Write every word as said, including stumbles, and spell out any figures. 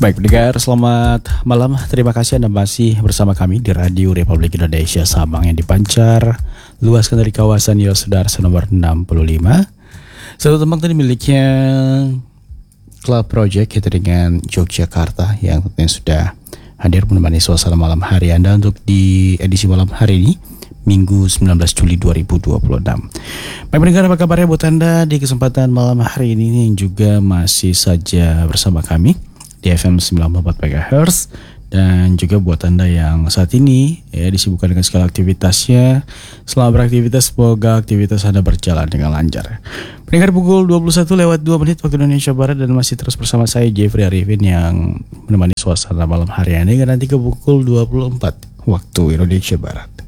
Baik pendengar, selamat malam. Terima kasih Anda masih bersama kami di Radio Republik Indonesia Sabang yang dipancar luaskan dari kawasan Yosudarso nomor enam puluh lima. Satu tempat tadi miliknya Club Project itu dengan Yogyakarta yang tentunya sudah hadir menemani suasana malam hari Anda untuk di edisi malam hari ini, Minggu sembilan belas Juli dua ribu dua puluh enam. Baik pendengar, apa kabarnya buat Anda di kesempatan malam hari ini yang juga masih saja bersama kami di F M sembilan puluh empat megahertz, dan juga buat Anda yang saat ini ya disibukkan dengan segala aktivitasnya. Selamat beraktivitas, semoga aktivitas Anda berjalan dengan lancar. Pendengar, pukul dua puluh satu lewat dua menit waktu Indonesia Barat, dan masih terus bersama saya Jeffrey Arifin yang menemani suasana malam hari ini nanti ke pukul dua puluh empat waktu Indonesia Barat.